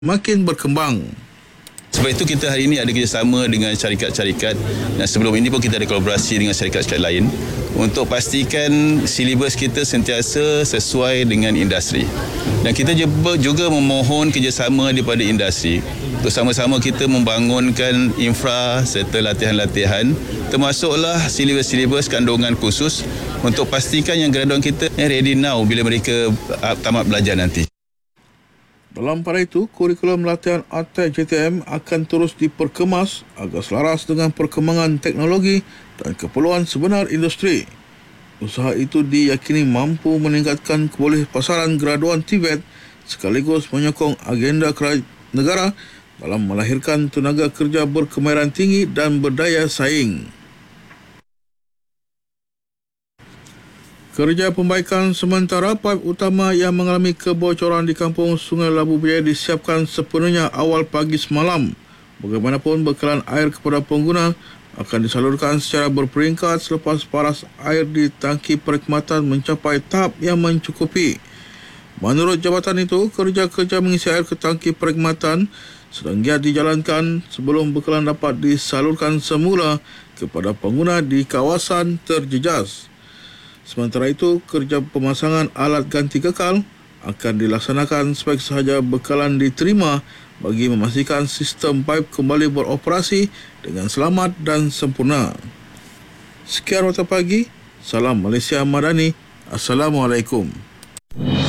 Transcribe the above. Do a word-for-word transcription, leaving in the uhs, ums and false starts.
makin berkembang. Sebab itu kita hari ini ada kerjasama dengan syarikat-syarikat dan sebelum ini pun kita ada kolaborasi dengan syarikat-syarikat lain untuk pastikan silibus kita sentiasa sesuai dengan industri. Dan kita juga memohon kerjasama daripada industri untuk sama-sama kita membangunkan infra serta latihan-latihan termasuklah silibus-silibus kandungan khusus untuk pastikan yang graduan kita ready now bila mereka tamat belajar nanti. Dalam pada itu, kurikulum latihan Artek J T M akan terus diperkemas agar selaras dengan perkembangan teknologi dan keperluan sebenar industri. Usaha itu diyakini mampu meningkatkan kebolehapasaran graduan T V E T sekaligus menyokong agenda kerajaan negara dalam melahirkan tenaga kerja berkemahiran tinggi dan berdaya saing. Kerja pembaikan sementara paip utama yang mengalami kebocoran di kampung Sungai Labu Berjaya disiapkan sepenuhnya awal pagi semalam. Bagaimanapun, bekalan air kepada pengguna akan disalurkan secara berperingkat selepas paras air di tangki perkhidmatan mencapai tahap yang mencukupi. Menurut jabatan itu, kerja-kerja mengisi air ke tangki perkhidmatan sedang giat dijalankan sebelum bekalan dapat disalurkan semula kepada pengguna di kawasan terjejas. Sementara itu, kerja pemasangan alat ganti kekal akan dilaksanakan sebaik sahaja bekalan diterima bagi memastikan sistem paip kembali beroperasi dengan selamat dan sempurna. Sekian Warta Pagi. Salam Malaysia Madani. Assalamualaikum.